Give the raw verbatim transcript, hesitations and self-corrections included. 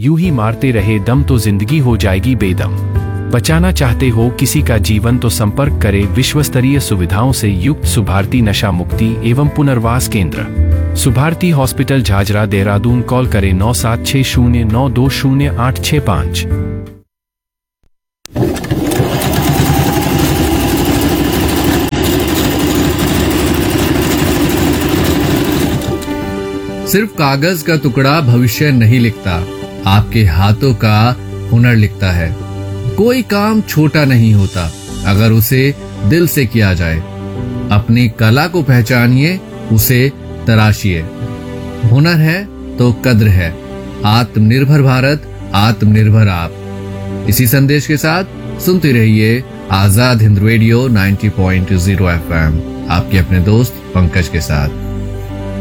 यूं ही मारते रहे दम तो जिंदगी हो जाएगी बेदम। बचाना चाहते हो किसी का जीवन तो संपर्क करें विश्वस्तरीय सुविधाओं से युक्त सुभारती नशा मुक्ति एवं पुनर्वास केंद्र, सुभारती हॉस्पिटल झाझरा देहरादून। कॉल करें नौ सात छह शून्य नौ दो शून्य आठ छह पाँच। सिर्फ कागज का टुकड़ा भविष्य नहीं लिखता, आपके हाथों का हुनर लिखता है। कोई काम छोटा नहीं होता अगर उसे दिल से किया जाए। अपनी कला को पहचानिए, उसे तराशिए। हुनर है तो कद्र है। आत्मनिर्भर भारत, आत्मनिर्भर आप। इसी संदेश के साथ सुनते रहिए आजाद हिंद रेडियो नब्बे पॉइंट शून्य एफ एम, आपके अपने दोस्त पंकज के साथ।